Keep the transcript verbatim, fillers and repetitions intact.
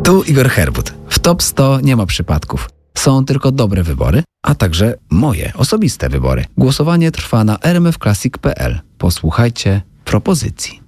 Tu Igor Herbut. W Top sto nie ma przypadków. Są tylko dobre wybory, a także moje osobiste wybory. Głosowanie trwa na r m f classic kropka p l. Posłuchajcie propozycji.